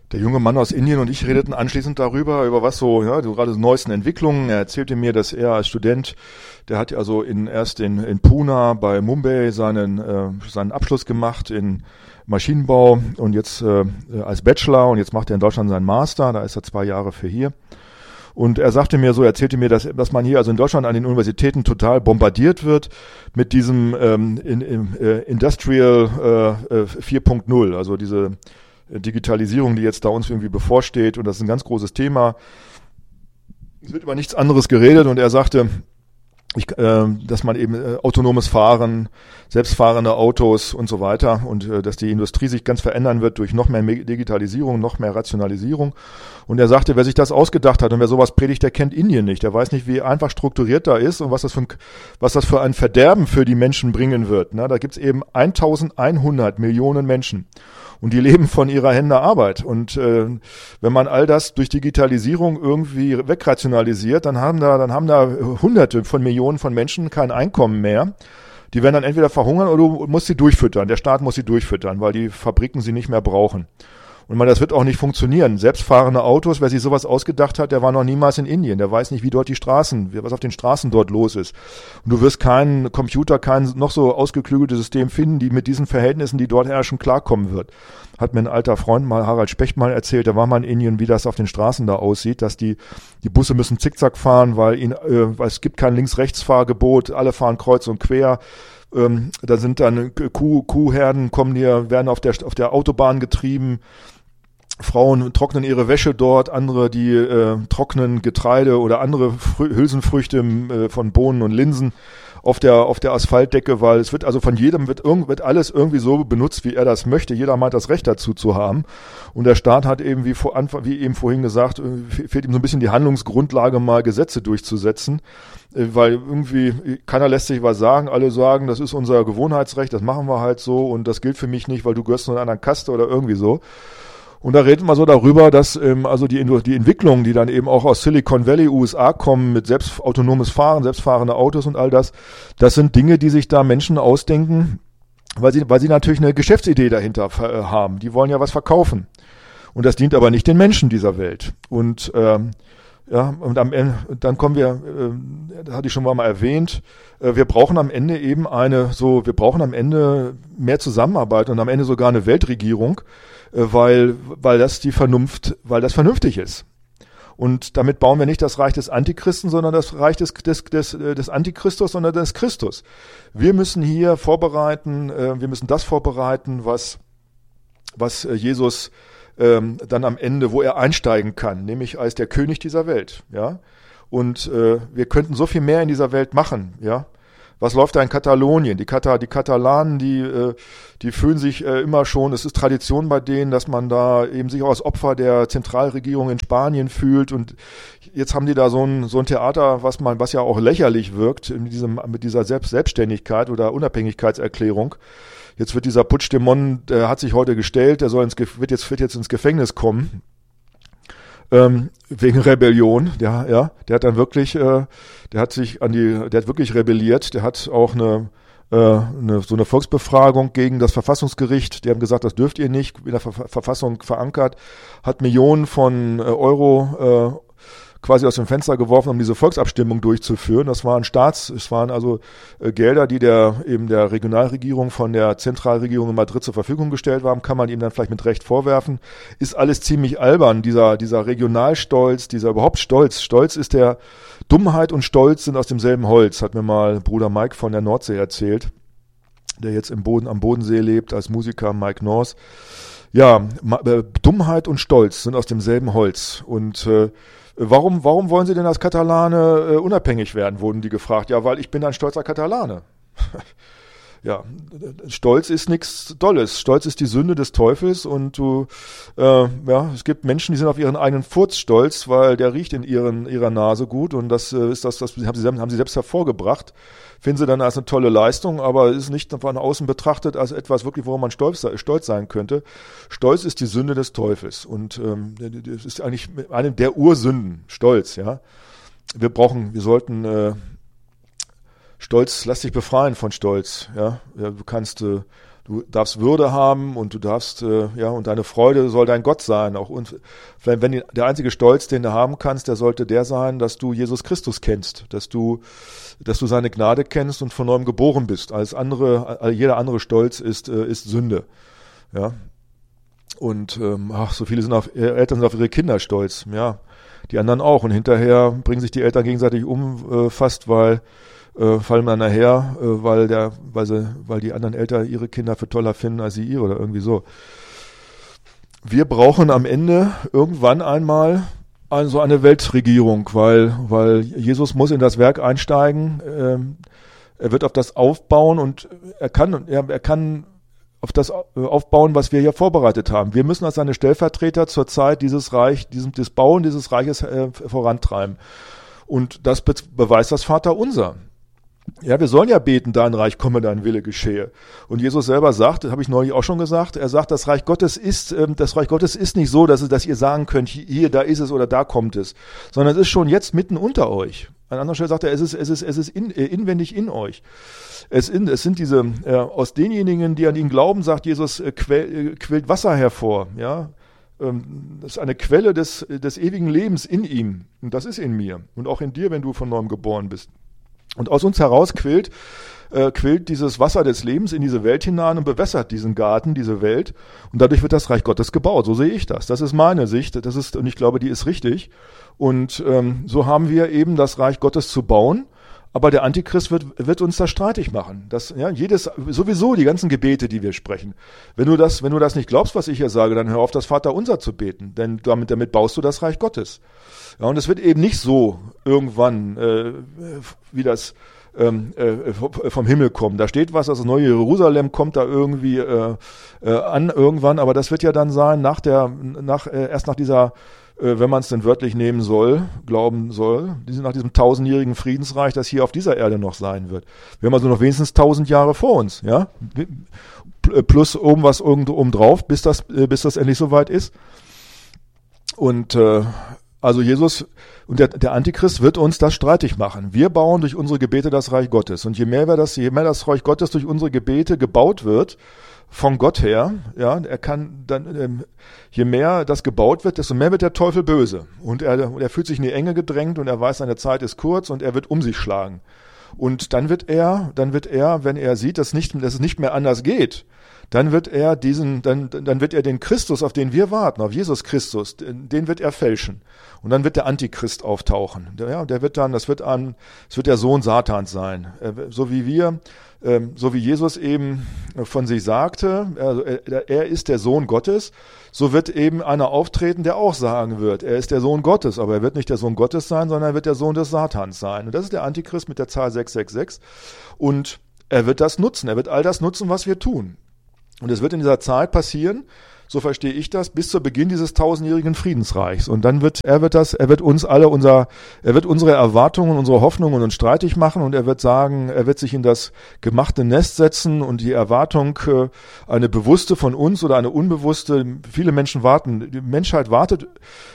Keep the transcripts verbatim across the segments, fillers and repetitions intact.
Der junge Mann aus Indien und ich redeten anschließend darüber, über was so, ja, so gerade die neuesten Entwicklungen. Er erzählte mir, dass er als Student, der hat also in, erst in, in Pune bei Mumbai seinen, äh, seinen Abschluss gemacht in Maschinenbau und jetzt äh, als Bachelor und jetzt macht er in Deutschland seinen Master, da ist er zwei Jahre für hier. Und er sagte mir so, er erzählte mir, dass, dass man hier also in Deutschland an den Universitäten total bombardiert wird mit diesem ähm, in, in, äh, Industrial äh, vier Punkt null, also diese Digitalisierung, die jetzt da uns irgendwie bevorsteht, und das ist ein ganz großes Thema. Es wird über nichts anderes geredet und er sagte, ich, äh, dass man eben äh, autonomes Fahren, selbstfahrende Autos und so weiter und äh, dass die Industrie sich ganz verändern wird durch noch mehr Digitalisierung, noch mehr Rationalisierung. Und er sagte, wer sich das ausgedacht hat und wer sowas predigt, der kennt Indien nicht. Der weiß nicht, wie einfach strukturiert da ist und was das für ein, was das für ein Verderben für die Menschen bringen wird. Na, da gibt's eben eintausendeinhundert Millionen Menschen. Und die leben von ihrer Hände Arbeit. Und äh, wenn man all das durch Digitalisierung irgendwie wegrationalisiert, dann haben da, dann haben da Hunderte von Millionen von Menschen kein Einkommen mehr. Die werden dann entweder verhungern oder du musst sie durchfüttern. Der Staat muss sie durchfüttern, weil die Fabriken sie nicht mehr brauchen. Und man, das wird auch nicht funktionieren. Selbstfahrende Autos, wer sich sowas ausgedacht hat, der war noch niemals in Indien. Der weiß nicht, wie dort die Straßen, was auf den Straßen dort los ist. Und du wirst keinen Computer, kein noch so ausgeklügeltes System finden, die mit diesen Verhältnissen, die dort herrschen, klarkommen wird. Hat mir ein alter Freund mal, Harald Specht, mal erzählt, der war mal in Indien, wie das auf den Straßen da aussieht, dass die, die Busse müssen zickzack fahren, weil, ihn, äh, weil es gibt kein Links-Rechts-Fahrgebot, alle fahren kreuz und quer. Ähm, da sind dann Kuh, Kuhherden, kommen hier, werden auf der, auf der Autobahn getrieben. Frauen trocknen ihre Wäsche dort, andere, die äh, trocknen Getreide oder andere Frü- Hülsenfrüchte äh, von Bohnen und Linsen auf der auf der Asphaltdecke, weil es wird also von jedem wird irgend wird alles irgendwie so benutzt, wie er das möchte. Jeder meint das Recht dazu zu haben. Und der Staat hat eben wie vor Anfang, wie eben vorhin gesagt, fehlt ihm so ein bisschen die Handlungsgrundlage, mal Gesetze durchzusetzen, weil irgendwie keiner lässt sich was sagen. Alle sagen, das ist unser Gewohnheitsrecht, das machen wir halt so und das gilt für mich nicht, weil du gehörst zu einer anderen Kaste oder irgendwie so. Und da reden wir so darüber, dass ähm, also die, die Entwicklungen, die dann eben auch aus Silicon Valley, U S A kommen, mit selbst autonomes Fahren, selbstfahrende Autos und all das, das sind Dinge, die sich da Menschen ausdenken, weil sie, weil sie natürlich eine Geschäftsidee dahinter äh, haben. Die wollen ja was verkaufen. Und das dient aber nicht den Menschen dieser Welt. Und ähm, ja, und am Ende, dann kommen wir, äh, das hatte ich schon mal erwähnt, äh, wir brauchen am Ende eben eine, so, wir brauchen am Ende mehr Zusammenarbeit und am Ende sogar eine Weltregierung, äh, weil, weil das die Vernunft, weil das vernünftig ist. Und damit bauen wir nicht das Reich des Antichristen, sondern das Reich des, des, des, des Antichristus, sondern des Christus. Wir müssen hier vorbereiten, äh, wir müssen das vorbereiten, was, was äh, Jesus Ähm, dann am Ende, wo er einsteigen kann, nämlich als der König dieser Welt, ja. Und äh, wir könnten so viel mehr in dieser Welt machen, ja. Was läuft da in Katalonien? Die, Kata, die Katalanen, die, äh, die fühlen sich äh, immer schon, es ist Tradition bei denen, dass man da eben sich auch als Opfer der Zentralregierung in Spanien fühlt. Und jetzt haben die da so ein, so ein Theater, was man, was ja auch lächerlich wirkt, in diesem, mit dieser Selbst Selbstständigkeit oder Unabhängigkeitserklärung. Jetzt wird dieser Puigdemont, der hat sich heute gestellt, der soll ins, wird jetzt, wird jetzt ins Gefängnis kommen, ähm, wegen Rebellion, der, ja, der hat dann wirklich, äh, der hat sich an die, der hat wirklich rebelliert, der hat auch eine, äh, eine, so eine Volksbefragung gegen das Verfassungsgericht, die haben gesagt, das dürft ihr nicht, in der Ver- Verfassung verankert, hat Millionen von äh, Euro, äh, quasi aus dem Fenster geworfen, um diese Volksabstimmung durchzuführen. Das waren Staats, es waren also äh, Gelder, die der eben der Regionalregierung von der Zentralregierung in Madrid zur Verfügung gestellt waren, kann man ihm dann vielleicht mit Recht vorwerfen. Ist alles ziemlich albern, dieser dieser Regionalstolz, dieser überhaupt Stolz. Stolz ist der, Dummheit und Stolz sind aus demselben Holz, hat mir mal Bruder Mike von der Nordsee erzählt, der jetzt im Boden am Bodensee lebt als Musiker, Mike North. Ja, äh, Dummheit und Stolz sind aus demselben Holz und äh, Warum, warum wollen Sie denn als Katalane äh, unabhängig werden, wurden die gefragt. Ja, weil ich bin ein stolzer Katalane. Ja, Stolz ist nichts Dolles. Stolz ist die Sünde des Teufels und du, äh, ja, es gibt Menschen, die sind auf ihren eigenen Furz stolz, weil der riecht in ihren, ihrer Nase gut und das äh, ist das, das haben sie, haben sie selbst hervorgebracht. Finden sie dann als eine tolle Leistung, aber ist nicht von außen betrachtet als etwas wirklich, woran man stolz, stolz sein könnte. Stolz ist die Sünde des Teufels und ähm, das ist eigentlich eine der Ursünden, Stolz, ja. Wir brauchen, wir sollten äh, Stolz, lass dich befreien von Stolz, ja. Ja, du kannst, äh, du darfst Würde haben und du darfst, äh, ja, und deine Freude soll dein Gott sein. Auch und wenn, wenn die, der einzige Stolz, den du haben kannst, der sollte der sein, dass du Jesus Christus kennst, dass du, dass du seine Gnade kennst und von neuem geboren bist. Alles andere, all, jeder andere Stolz ist, äh, ist Sünde. Ja. Und ähm, ach, so viele sind auf, Eltern sind auf ihre Kinder stolz, ja, die anderen auch. Und hinterher bringen sich die Eltern gegenseitig um, äh, fast, weil äh, fallen dann nachher, äh, weil der, weil sie, weil die anderen Eltern ihre Kinder für toller finden als sie ihre oder irgendwie so. Wir brauchen am Ende irgendwann einmal ein, so eine Weltregierung, weil, weil Jesus muss in das Werk einsteigen. Ähm, er wird auf das aufbauen und er kann, er, er kann auf das aufbauen, was wir hier vorbereitet haben. Wir müssen als seine Stellvertreter zur Zeit dieses Reich, diesem, das Bauen dieses Reiches äh, vorantreiben. Und das be- beweist das Vaterunser. Ja, wir sollen ja beten, dein Reich komme, dein Wille geschehe. Und Jesus selber sagt, das habe ich neulich auch schon gesagt, er sagt, das Reich Gottes ist, ähm, das Reich Gottes ist nicht so, dass, es, dass ihr sagen könnt, hier, da ist es oder da kommt es, sondern es ist schon jetzt mitten unter euch. An anderer Stelle sagt er, es ist, es ist, es ist in, äh, inwendig in euch. Es, in, es sind diese, äh, aus denjenigen, die an ihn glauben, sagt Jesus, äh, quell, äh, quillt Wasser hervor, ja. Ähm, das ist eine Quelle des, des ewigen Lebens in ihm. Und das ist in mir. Und auch in dir, wenn du von neuem geboren bist. Und aus uns heraus quillt, äh, quillt dieses Wasser des Lebens in diese Welt hinein und bewässert diesen Garten, diese Welt. Und dadurch wird das Reich Gottes gebaut. So sehe ich das. Das ist meine Sicht. Das ist, und ich glaube, die ist richtig. Und ähm, so haben wir eben das Reich Gottes zu bauen. Aber der Antichrist wird, wird uns da streitig machen. Das, ja, jedes, sowieso die ganzen Gebete, die wir sprechen. Wenn du das, wenn du das nicht glaubst, was ich hier sage, dann hör auf, das Vaterunser zu beten. Denn damit, damit baust du das Reich Gottes. Ja, und es wird eben nicht so irgendwann, äh, wie das ähm, äh, vom Himmel kommen. Da steht was, das neue Jerusalem kommt da irgendwie äh, äh, an irgendwann. Aber das wird ja dann sein, nach der, nach, äh, erst nach dieser, wenn man es denn wörtlich nehmen soll, glauben soll, nach diesem tausendjährigen Friedensreich, das hier auf dieser Erde noch sein wird. Wir haben also noch wenigstens tausend Jahre vor uns, ja, plus oben was irgendwo oben drauf, bis das, bis das endlich soweit ist. Und äh, also Jesus und der, der Antichrist wird uns das streitig machen. Wir bauen durch unsere Gebete das Reich Gottes. Und je mehr wir das, je mehr das Reich Gottes durch unsere Gebete gebaut wird, von Gott her, ja, er kann dann, ähm, je mehr das gebaut wird, desto mehr wird der Teufel böse. Und er, und er fühlt sich in die Enge gedrängt und er weiß, seine Zeit ist kurz und er wird um sich schlagen. Und dann wird er, dann wird er, wenn er sieht, dass, nicht, dass es nicht mehr anders geht, dann wird er diesen, dann, dann wird er den Christus, auf den wir warten, auf Jesus Christus, den wird er fälschen. Und dann wird der Antichrist auftauchen. Der, ja, der wird dann, das wird an, es wird der Sohn Satans sein. So wie wir, so wie Jesus eben von sich sagte, also er, er ist der Sohn Gottes, so wird eben einer auftreten, der auch sagen wird, er ist der Sohn Gottes, aber er wird nicht der Sohn Gottes sein, sondern er wird der Sohn des Satans sein. Und das ist der Antichrist mit der Zahl sechs sechs sechs. Und er wird das nutzen, er wird all das nutzen, was wir tun. Und es wird in dieser Zeit passieren, so verstehe ich das, bis zu Beginn dieses tausendjährigen Friedensreichs. Und dann wird, er wird das, er wird uns alle unser, er wird unsere Erwartungen, unsere Hoffnungen uns streitig machen und er wird sagen, er wird sich in das gemachte Nest setzen und die Erwartung, eine bewusste von uns oder eine unbewusste, viele Menschen warten, die Menschheit wartet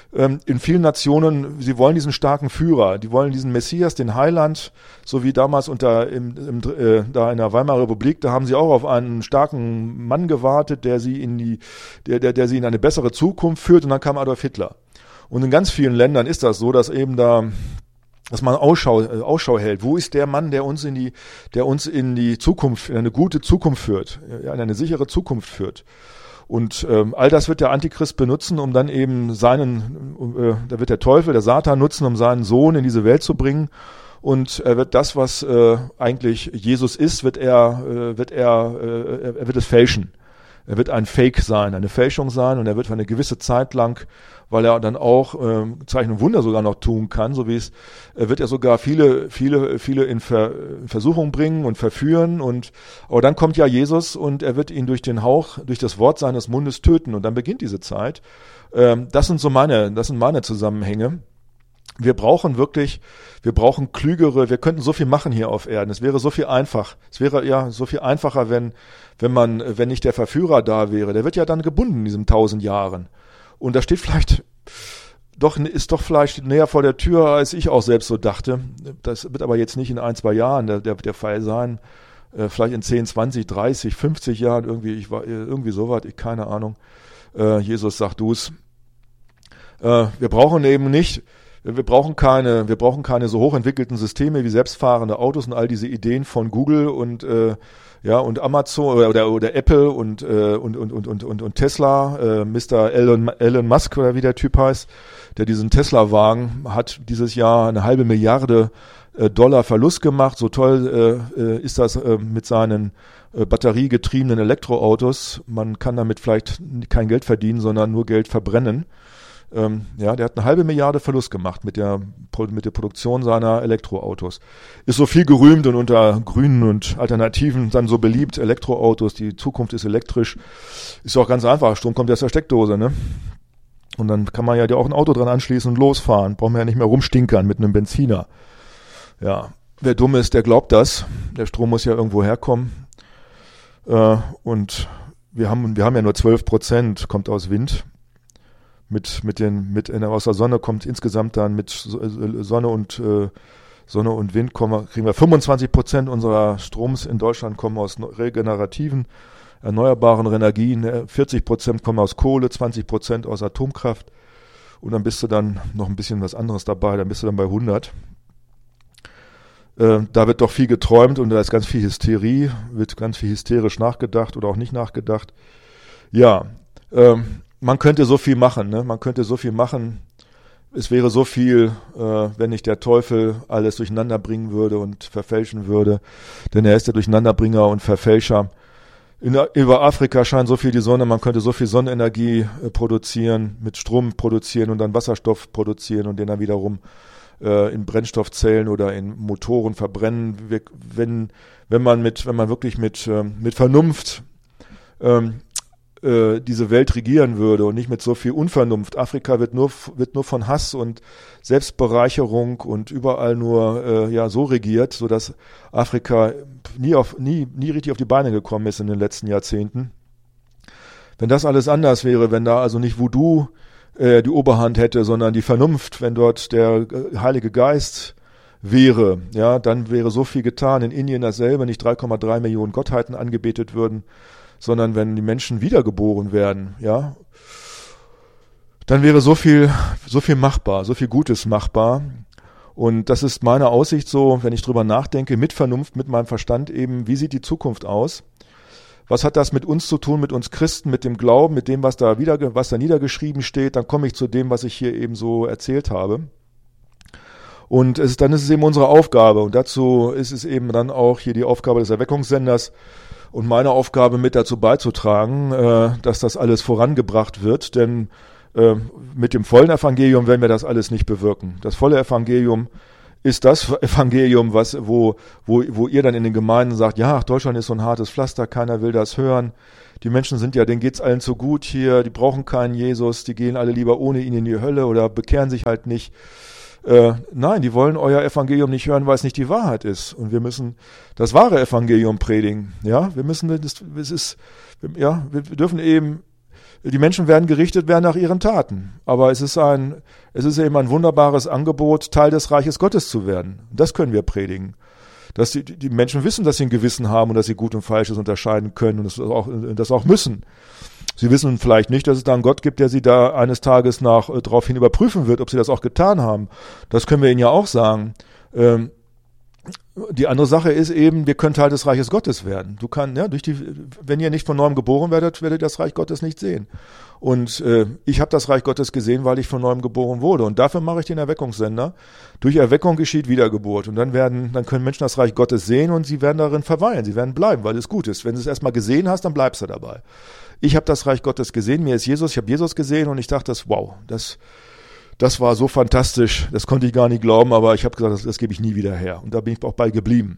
in vielen Nationen, sie wollen diesen starken Führer, die wollen diesen Messias, den Heiland, so wie damals unter im, im, äh, da in der Weimarer Republik, da haben sie auch auf einen starken Mann gewartet, der sie in die, der, der, der sie in eine bessere Zukunft führt, und dann kam Adolf Hitler. Und in ganz vielen Ländern ist das so, dass eben da, dass man Ausschau, äh, Ausschau hält. Wo ist der Mann, der uns in die, der uns in die Zukunft, in eine gute Zukunft führt, ja, in eine sichere Zukunft führt? Und ähm, all das wird der Antichrist benutzen, um dann eben seinen, äh, da wird der Teufel, der Satan nutzen, um seinen Sohn in diese Welt zu bringen. Und er wird das, was äh, eigentlich Jesus ist, wird er, äh, wird er, äh, er wird es fälschen. Er wird ein Fake sein, eine Fälschung sein, und er wird für eine gewisse Zeit lang, weil er dann auch äh, Zeichen und Wunder sogar noch tun kann, so wie es, äh, wird er sogar viele, viele, viele in, Ver, in Versuchung bringen und verführen. Und aber dann kommt ja Jesus und er wird ihn durch den Hauch, durch das Wort seines Mundes töten, und dann beginnt diese Zeit. Ähm, das sind so meine, das sind meine Zusammenhänge. Wir brauchen wirklich, wir brauchen klügere, wir könnten so viel machen hier auf Erden. Es wäre so viel einfach. Es wäre ja so viel einfacher, wenn, wenn man, wenn nicht der Verführer da wäre. Der wird ja dann gebunden in diesen tausend Jahren. Und da steht vielleicht, doch, ist doch vielleicht näher vor der Tür, als ich auch selbst so dachte. Das wird aber jetzt nicht in ein, zwei Jahren der, der, der Fall sein. äh, vielleicht in zehn, zwanzig, dreißig, fünfzig Jahren irgendwie, ich war irgendwie sowas, ich keine Ahnung. Äh, Jesus, sag du's. Äh, wir brauchen eben nicht, wir brauchen keine, wir brauchen keine so hochentwickelten Systeme wie selbstfahrende Autos und all diese Ideen von Google und äh, ja und Amazon oder oder, oder Apple und, äh, und, und und und und und Tesla, äh, Mister Elon, Elon Musk oder wie der Typ heißt, der diesen Tesla-Wagen hat dieses Jahr eine halbe Milliarde äh, Dollar Verlust gemacht. So toll äh, äh, ist das äh, mit seinen äh, batteriegetriebenen Elektroautos. Man kann damit vielleicht kein Geld verdienen, sondern nur Geld verbrennen. Ähm, ja, der hat eine halbe Milliarde Verlust gemacht mit der, mit der Produktion seiner Elektroautos. Ist so viel gerühmt und unter Grünen und Alternativen dann so beliebt. Elektroautos, die Zukunft ist elektrisch. Ist auch ganz einfach. Strom kommt aus der Steckdose, ne? Und dann kann man ja auch ein Auto dran anschließen und losfahren. Braucht man ja nicht mehr rumstinkern mit einem Benziner. Ja, wer dumm ist, der glaubt das. Der Strom muss ja irgendwo herkommen. Äh, und wir haben, wir haben ja nur zwölf Prozent, kommt aus Wind. Mit, mit den, mit, aus der Sonne kommt insgesamt dann mit Sonne und, äh, Sonne und Wind kommen, kriegen wir fünfundzwanzig Prozent unserer Stroms in Deutschland kommen aus regenerativen, erneuerbaren Energien, vierzig Prozent kommen aus Kohle, zwanzig Prozent aus Atomkraft und dann bist du dann noch ein bisschen was anderes dabei, dann bist du dann bei hundert. Äh, da wird doch viel geträumt und da ist ganz viel Hysterie, wird ganz viel hysterisch nachgedacht oder auch nicht nachgedacht. Ja, ähm, man könnte so viel machen, ne? Man könnte so viel machen. Es wäre so viel, äh, wenn nicht der Teufel alles durcheinander bringen würde und verfälschen würde. Denn er ist der Durcheinanderbringer und Verfälscher. In, über Afrika scheint so viel die Sonne, man könnte so viel Sonnenenergie äh, produzieren, mit Strom produzieren und dann Wasserstoff produzieren und den dann wiederum äh, in Brennstoffzellen oder in Motoren verbrennen. Wir, wenn, wenn man mit, wenn man wirklich mit, ähm, mit Vernunft ähm, diese Welt regieren würde und nicht mit so viel Unvernunft. Afrika wird nur wird nur von Hass und Selbstbereicherung und überall nur äh, ja so regiert, so dass Afrika nie auf nie nie richtig auf die Beine gekommen ist in den letzten Jahrzehnten. Wenn das alles anders wäre, wenn da also nicht Voodoo äh, die Oberhand hätte, sondern die Vernunft, wenn dort der äh, Heilige Geist wäre, ja, dann wäre so viel getan. In Indien dasselbe, nicht drei Komma drei Millionen Gottheiten angebetet würden, sondern wenn die Menschen wiedergeboren werden, ja, dann wäre so viel, so viel machbar, so viel Gutes machbar. Und das ist meine Aussicht so, wenn ich drüber nachdenke, mit Vernunft, mit meinem Verstand eben, wie sieht die Zukunft aus? Was hat das mit uns zu tun, mit uns Christen, mit dem Glauben, mit dem, was da wieder, was da niedergeschrieben steht? Dann komme ich zu dem, was ich hier eben so erzählt habe. Und es ist, dann ist es eben unsere Aufgabe. Und dazu ist es eben dann auch hier die Aufgabe des Erweckungssenders, und meine Aufgabe mit dazu beizutragen, äh, dass das alles vorangebracht wird, denn äh, mit dem vollen Evangelium werden wir das alles nicht bewirken. Das volle Evangelium ist das Evangelium, was, wo, wo, wo ihr dann in den Gemeinden sagt, ja, ach, Deutschland ist so ein hartes Pflaster, keiner will das hören. Die Menschen sind ja, denen geht's allen zu gut hier, die brauchen keinen Jesus, die gehen alle lieber ohne ihn in die Hölle oder bekehren sich halt nicht. Äh, nein, die wollen euer Evangelium nicht hören, weil es nicht die Wahrheit ist. Und wir müssen das wahre Evangelium predigen. Ja, wir müssen, das, es ist, ja, wir dürfen eben, die Menschen werden gerichtet werden nach ihren Taten. Aber es ist ein, es ist eben ein wunderbares Angebot, Teil des Reiches Gottes zu werden. Das können wir predigen. Dass die, die Menschen wissen, dass sie ein Gewissen haben und dass sie Gut und Falsches unterscheiden können und das auch, das auch müssen. Sie wissen vielleicht nicht, dass es da einen Gott gibt, der sie da eines Tages nach äh, daraufhin überprüfen wird, ob sie das auch getan haben. Das können wir ihnen ja auch sagen. Ähm, die andere Sache ist eben, wir können Teil des Reiches Gottes werden. Du kannst, ja, durch die, wenn ihr nicht von neuem geboren werdet, werdet ihr das Reich Gottes nicht sehen. Und äh, ich habe das Reich Gottes gesehen, weil ich von neuem geboren wurde. Und dafür mache ich den Erweckungssender. Durch Erweckung geschieht Wiedergeburt. Und dann werden, dann können Menschen das Reich Gottes sehen und sie werden darin verweilen. Sie werden bleiben, weil es gut ist. Wenn du es erstmal gesehen hast, dann bleibst du dabei. Ich habe das Reich Gottes gesehen, mir ist Jesus, ich habe Jesus gesehen und ich dachte, das, wow, das, das war so fantastisch, das konnte ich gar nicht glauben, aber ich habe gesagt, das, das gebe ich nie wieder her. Und da bin ich auch bei geblieben.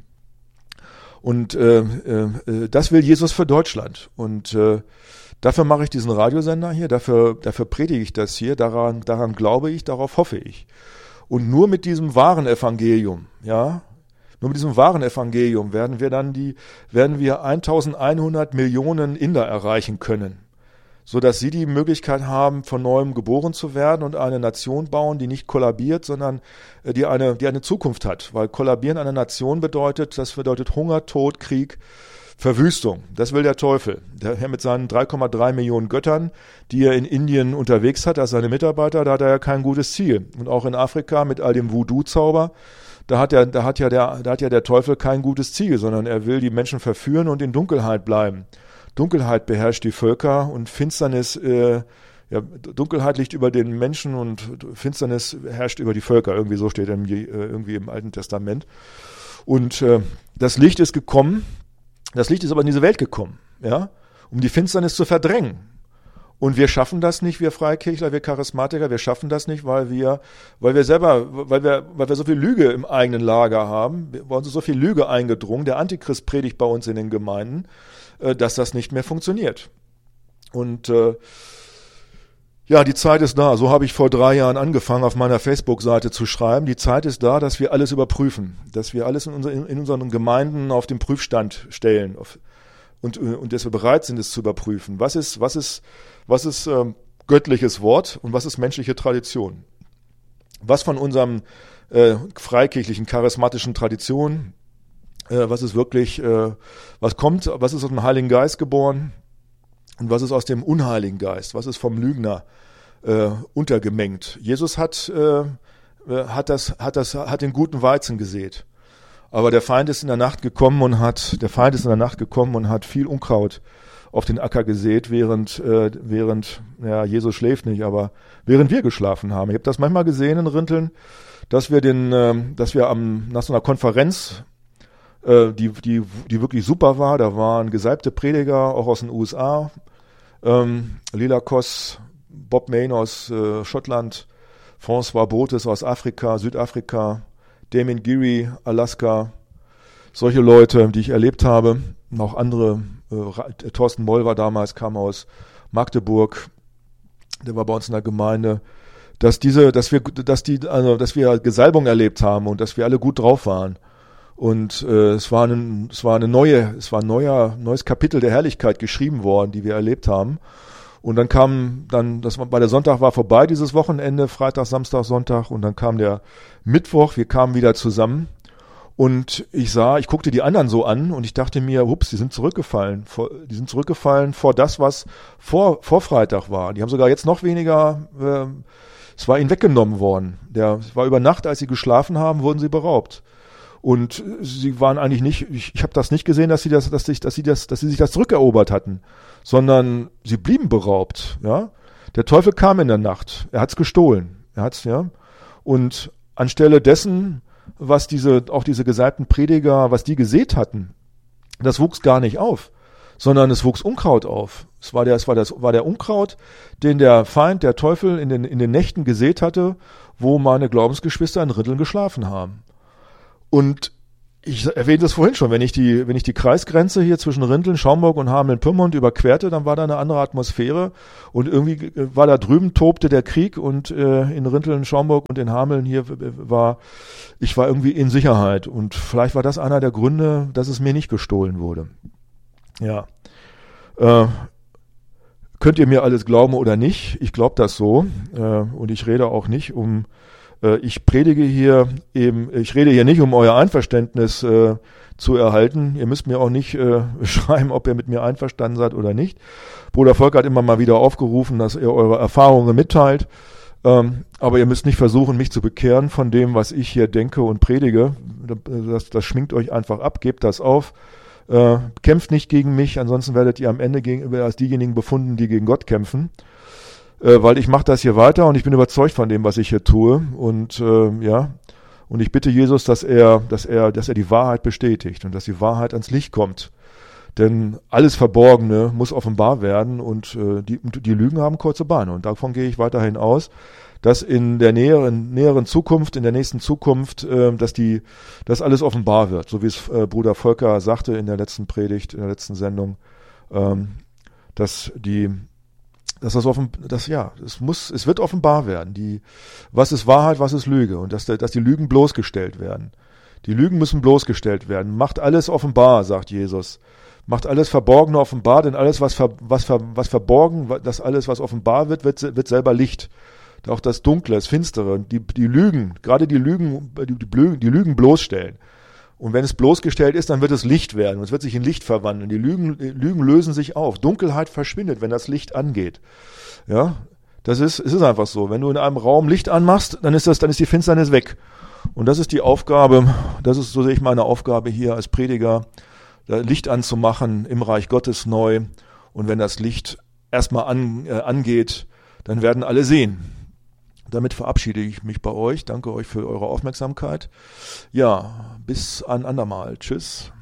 Und äh, äh, das will Jesus für Deutschland. Und äh, dafür mache ich diesen Radiosender hier, dafür, dafür predige ich das hier, daran, daran glaube ich, darauf hoffe ich. Und nur mit diesem wahren Evangelium, ja, nur mit diesem wahren Evangelium werden wir dann die, werden wir eintausendeinhundert Millionen Inder erreichen können. so dass sie die Möglichkeit haben, von neuem geboren zu werden und eine Nation bauen, die nicht kollabiert, sondern die eine, die eine Zukunft hat. Weil kollabieren einer Nation bedeutet, das bedeutet Hunger, Tod, Krieg, Verwüstung. Das will der Teufel. Der Herr mit seinen drei Komma drei Millionen Göttern, die er in Indien unterwegs hat, als seine Mitarbeiter, da hat er ja kein gutes Ziel. Und auch in Afrika mit all dem Voodoo-Zauber, da hat er, da hat ja der, da hat ja der Teufel kein gutes Ziel, sondern er will die Menschen verführen und in Dunkelheit bleiben. Dunkelheit beherrscht die Völker und Finsternis, äh, ja, Dunkelheit liegt über den Menschen und Finsternis herrscht über die Völker. Irgendwie so steht im, äh, irgendwie im Alten Testament. Und äh, das Licht ist gekommen. Das Licht ist aber in diese Welt gekommen, ja, um die Finsternis zu verdrängen. Und wir schaffen das nicht, wir Freikirchler, wir Charismatiker, wir schaffen das nicht, weil wir, weil wir selber, weil wir, weil wir so viel Lüge im eigenen Lager haben, bei uns ist so viel Lüge eingedrungen, der Antichrist predigt bei uns in den Gemeinden, äh, dass das nicht mehr funktioniert. Und äh, ja, die Zeit ist da. So habe ich vor drei Jahren angefangen, auf meiner Facebook-Seite zu schreiben. Die Zeit ist da, dass wir alles überprüfen, dass wir alles in, unser, in unseren Gemeinden auf den Prüfstand stellen auf, und, und dass wir bereit sind, es zu überprüfen. Was ist, was ist, was ist ähm, göttliches Wort und was ist menschliche Tradition? Was von unserem äh, freikirchlichen, charismatischen Tradition, äh, was ist wirklich, äh, was kommt, was ist aus dem Heiligen Geist geboren? Und was ist aus dem Unheiligen Geist? Was ist vom Lügner äh, untergemengt? Jesus hat, äh, hat, das, hat, das, hat den guten Weizen gesät. Aber der Feind ist in der Nacht gekommen und hat, der Feind ist in der Nacht gekommen und hat viel Unkraut auf den Acker gesät, während, äh, während, ja, Jesus schläft nicht, aber während wir geschlafen haben. Ich habe das manchmal gesehen in Rinteln, dass wir den, äh, dass wir am, nach so einer Konferenz, äh, die, die, die wirklich super war, da waren gesalbte Prediger, auch aus den U S A, Ähm, Lila Koss, Bob Mayne aus äh, Schottland, François Botes aus Afrika, Südafrika, Damien Geary, Alaska, solche Leute, die ich erlebt habe, noch andere, äh, Thorsten Moll war damals, kam aus Magdeburg, der war bei uns in der Gemeinde, dass diese, dass wir, dass die, also, dass wir Gesalbung erlebt haben und dass wir alle gut drauf waren. Und äh, es war ein, es war eine neue, es war ein neuer, neues Kapitel der Herrlichkeit geschrieben worden, die wir erlebt haben. Und dann kam dann, das war, bei der Sonntag war vorbei dieses Wochenende, Freitag, Samstag, Sonntag, und dann kam der Mittwoch, wir kamen wieder zusammen. Und ich sah, ich guckte die anderen so an und ich dachte mir, ups, die sind zurückgefallen, vor, die sind zurückgefallen vor das, was vor, vor Freitag war. Die haben sogar jetzt noch weniger, äh, es war ihnen weggenommen worden. Der, es war über Nacht, als sie geschlafen haben, wurden sie beraubt. Und sie waren eigentlich nicht, ich, ich habe das nicht gesehen, dass sie das, dass sich, dass sie das, dass sie sich das zurückerobert hatten, sondern sie blieben beraubt, ja. Der Teufel kam in der Nacht, er hat's gestohlen, er hat's, ja. Und anstelle dessen, was diese, auch diese gesalbten Prediger, was die gesät hatten, das wuchs gar nicht auf, sondern es wuchs Unkraut auf. Es war der, es war das, war der Unkraut, den der Feind, der Teufel in den, in den Nächten gesät hatte, wo meine Glaubensgeschwister in Ritteln geschlafen haben. Und ich erwähnte es vorhin schon, wenn ich die, wenn ich die Kreisgrenze hier zwischen Rinteln, Schaumburg und Hameln-Pyrmont überquerte, dann war da eine andere Atmosphäre und irgendwie war da drüben tobte der Krieg und äh, in Rinteln, Schaumburg und in Hameln hier war, ich war irgendwie in Sicherheit und vielleicht war das einer der Gründe, dass es mir nicht gestohlen wurde. Ja. Äh, könnt ihr mir alles glauben oder nicht? Ich glaube das so äh, und ich rede auch nicht um Ich predige hier eben, ich rede hier nicht, um euer Einverständnis äh, zu erhalten. Ihr müsst mir auch nicht äh, schreiben, ob ihr mit mir einverstanden seid oder nicht. Bruder Volker hat immer mal wieder aufgerufen, dass ihr eure Erfahrungen mitteilt. Ähm, aber ihr müsst nicht versuchen, mich zu bekehren von dem, was ich hier denke und predige. Das, das schminkt euch einfach ab, gebt das auf. Äh, kämpft nicht gegen mich, ansonsten werdet ihr am Ende gegen, als diejenigen befunden, die gegen Gott kämpfen. Weil ich mache das hier weiter und ich bin überzeugt von dem, was ich hier tue und äh, ja und ich bitte Jesus, dass er, dass er, dass er die Wahrheit bestätigt und dass die Wahrheit ans Licht kommt, denn alles Verborgene muss offenbar werden und äh, die, die Lügen haben kurze Beine und davon gehe ich weiterhin aus, dass in der näheren näheren Zukunft, in der nächsten Zukunft, äh, dass die, dass alles offenbar wird, so wie es äh, Bruder Volker sagte in der letzten Predigt, in der letzten Sendung, ähm, dass die dass das offen, das ja, es muss, es wird offenbar werden, die, was ist Wahrheit, was ist Lüge und dass, dass die Lügen bloßgestellt werden. Die Lügen müssen bloßgestellt werden. Macht alles offenbar, sagt Jesus. Macht alles Verborgene offenbar, denn alles, was, ver, was, ver, was verborgen, das alles, was offenbar wird, wird, wird selber Licht. Auch das Dunkle, das Finstere, die, die Lügen, gerade die Lügen, die, die, Lügen, die Lügen bloßstellen. Und wenn es bloßgestellt ist, dann wird es Licht werden. Und es wird sich in Licht verwandeln. Die Lügen, die Lügen lösen sich auf. Dunkelheit verschwindet, wenn das Licht angeht. Ja, das ist, es ist einfach so. Wenn du in einem Raum Licht anmachst, dann ist das, dann ist die Finsternis weg. Und das ist die Aufgabe, das ist, so sehe ich meine Aufgabe hier als Prediger, Licht anzumachen im Reich Gottes neu. Und wenn das Licht erstmal an, äh, angeht, dann werden alle sehen. Damit verabschiede ich mich bei euch. Danke euch für eure Aufmerksamkeit. Ja, bis ein andermal. Tschüss.